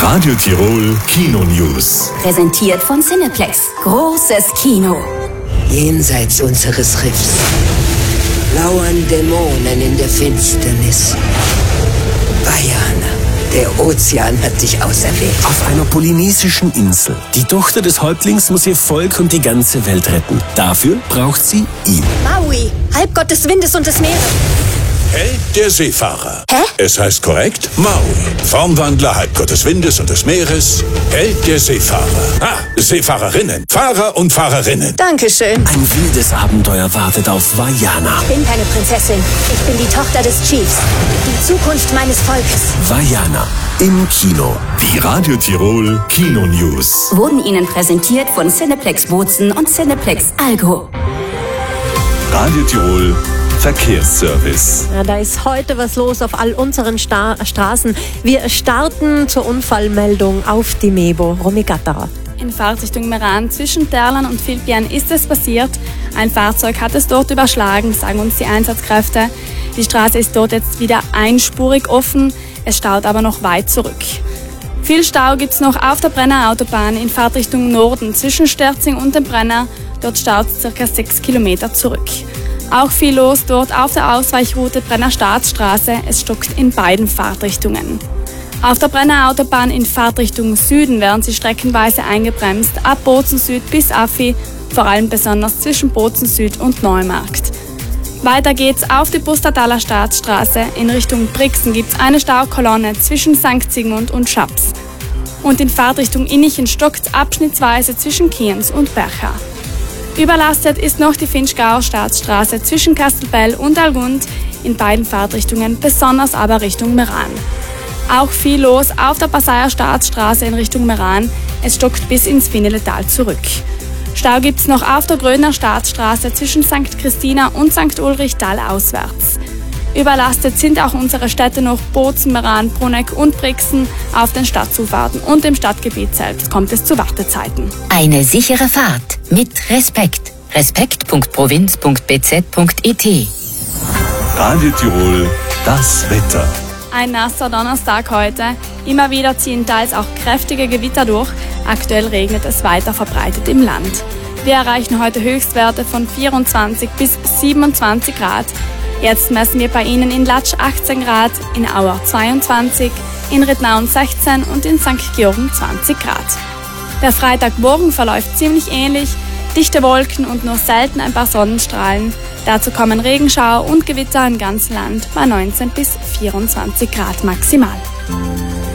Radio Tirol Kino News. Präsentiert von Cineplex. Großes Kino. Jenseits unseres Riffs lauern Dämonen in der Finsternis. Vajana, der Ozean hat dich auserwählt. Auf einer polynesischen Insel. Die Tochter des Häuptlings muss ihr Volk und die ganze Welt retten. Dafür braucht sie ihn. Maui, Halbgott des Windes und des Meeres. Held der Seefahrer. Hä? Es heißt korrekt Maui. Formwandler, Halbgott des Windes und des Meeres. Held der Seefahrer. Seefahrerinnen. Fahrer und Fahrerinnen. Dankeschön. Ein wildes Abenteuer wartet auf Vajana. Ich bin keine Prinzessin. Ich bin die Tochter des Chiefs. Die Zukunft meines Volkes. Vajana im Kino. Die Radio Tirol Kino News. Wurden Ihnen präsentiert von Cineplex Bozen und Cineplex Algo. Radio Tirol Verkehrsservice. Ja, da ist heute was los auf all unseren Straßen. Wir starten zur Unfallmeldung auf die Mebo. Romy Gatterer. In Fahrtrichtung Meran zwischen Terlan und Vilpian ist es passiert. Ein Fahrzeug hat es dort überschlagen, sagen uns die Einsatzkräfte. Die Straße ist dort jetzt wieder einspurig offen, es staut aber noch weit zurück. Viel Stau gibt's noch auf der Brenner Autobahn in Fahrtrichtung Norden zwischen Sterzing und dem Brenner. Dort staut es ca. 6 Kilometer zurück. Auch viel los dort auf der Ausweichroute Brenner Staatsstraße. Es stockt in beiden Fahrtrichtungen. Auf der Brenner Autobahn in Fahrtrichtung Süden werden sie streckenweise eingebremst, ab Bozen Süd bis Affi, vor allem besonders zwischen Bozen Süd und Neumarkt. Weiter geht's auf die Bustataler Staatsstraße. In Richtung Brixen gibt's eine Staukolonne zwischen St. Sigmund und Schaps. Und in Fahrtrichtung Innichen stockt's abschnittsweise zwischen Kienz und Bercha. Überlastet ist noch die Finchgauer Staatsstraße zwischen Kastelbell und Algund, in beiden Fahrtrichtungen, besonders aber Richtung Meran. Auch viel los auf der Passaier Staatsstraße in Richtung Meran, es stockt bis ins Finneletal zurück. Stau gibt's noch auf der Grödner Staatsstraße zwischen St. Christina und St. Ulrich talabwärts. Überlastet sind auch unsere Städte noch Bozen, Meran, Bruneck und Brixen. Auf den Stadtzufahrten und im Stadtgebiet selbst kommt es zu Wartezeiten. Eine sichere Fahrt mit Respekt. Respekt.provinz.bz.it. Radio Tirol, das Wetter. Ein nasser Donnerstag heute. Immer wieder ziehen teils auch kräftige Gewitter durch. Aktuell regnet es weiter verbreitet im Land. Wir erreichen heute Höchstwerte von 24 bis 27 Grad. Jetzt messen wir bei Ihnen in Latsch 18 Grad, in Auer 22, in Rittnauen 16 und in St. Georgen 20 Grad. Der Freitagmorgen verläuft ziemlich ähnlich, dichte Wolken und nur selten ein paar Sonnenstrahlen. Dazu kommen Regenschauer und Gewitter im ganzen Land bei 19 bis 24 Grad maximal.